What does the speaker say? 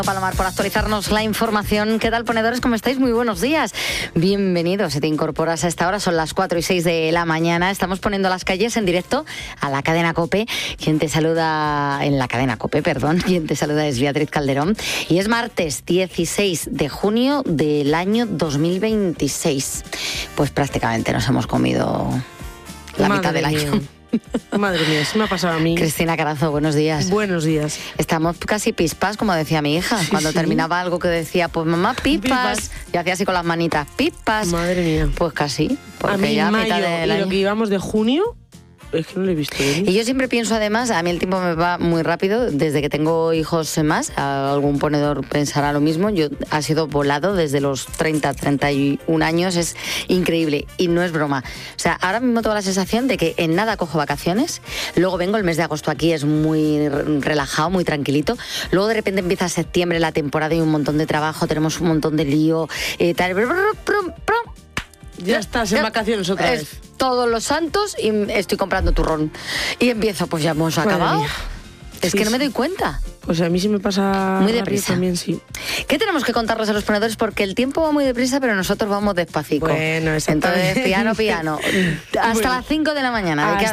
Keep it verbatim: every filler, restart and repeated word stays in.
Palomar, por actualizarnos la información. ¿Qué tal, ponedores? ¿Cómo estáis? Muy buenos días. Bienvenidos. Si te incorporas a esta hora, son las cuatro y seis de la mañana. Estamos poniendo las calles en directo a la cadena COPE. Quien te saluda en la cadena COPE, perdón. Quien te saluda es Beatriz Calderón. Y es martes dieciséis de junio del año dos mil veintiséis. Pues prácticamente nos hemos comido la Madre mitad del año. Mía. Madre mía, se me ha pasado a mí. Cristina Carazo, buenos días. Buenos días. Estamos casi pispas, como decía mi hija. Sí, Cuando sí. terminaba algo que decía, pues mamá, pipas. Pipas. Y hacía así con las manitas, pipas. Madre mía. Pues casi. Porque A mí ya a mayo mitad del y año. lo que íbamos de junio, es que no lo he visto venir. Y yo siempre pienso, además, a mí el tiempo me va muy rápido. Desde que tengo hijos más, algún ponedor pensará lo mismo. Yo ha sido volado desde los treinta, treinta y un años. Es increíble. Y no es broma. O sea, ahora mismo tengo la sensación de que en nada cojo vacaciones. Luego vengo el mes de agosto aquí, es muy relajado, muy tranquilito. Luego de repente empieza septiembre, la temporada y un montón de trabajo. Tenemos un montón de lío. Eh, tal, Ya estás en vacaciones otra es vez. Todos los santos y estoy comprando turrón. Y empiezo, pues ya hemos Madre acabado. mía. Es Sí, que no me sí. doy cuenta. Pues a mí sí me pasa Muy rápido deprisa. también, sí. ¿Qué tenemos que contarles a los ponedores? Porque el tiempo va muy deprisa, pero nosotros vamos despacito. Bueno, exactamente. Entonces, piano, piano. Hasta Bueno. las cinco de la mañana. ¿De qué